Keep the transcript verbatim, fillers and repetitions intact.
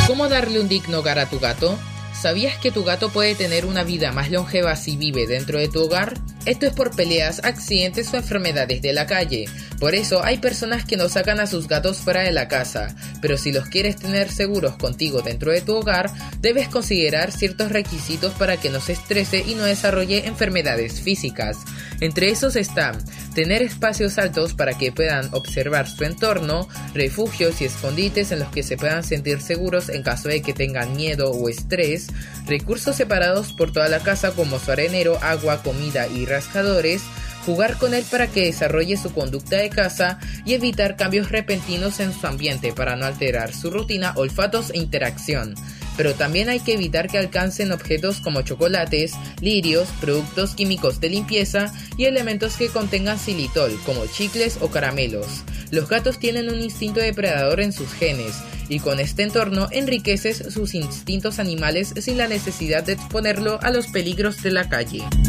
¿Cómo darle un digno hogar a tu gato? ¿Sabías que tu gato puede tener una vida más longeva si vive dentro de tu hogar? Esto es por peleas, accidentes o enfermedades de la calle. Por eso hay personas que no sacan a sus gatos fuera de la casa, pero si los quieres tener seguros contigo dentro de tu hogar, debes considerar ciertos requisitos para que no se estrese y no desarrolle enfermedades físicas. Entre esos están tener espacios altos para que puedan observar su entorno, refugios y escondites en los que se puedan sentir seguros en caso de que tengan miedo o estrés, recursos separados por toda la casa como su arenero, agua, comida y rascadores, jugar con él para que desarrolle su conducta de caza y evitar cambios repentinos en su ambiente para no alterar su rutina, olfatos e interacción. Pero también hay que evitar que alcancen objetos como chocolates, lirios, productos químicos de limpieza y elementos que contengan xilitol, como chicles o caramelos. Los gatos tienen un instinto depredador en sus genes, y con este entorno enriqueces sus instintos animales sin la necesidad de exponerlo a los peligros de la calle.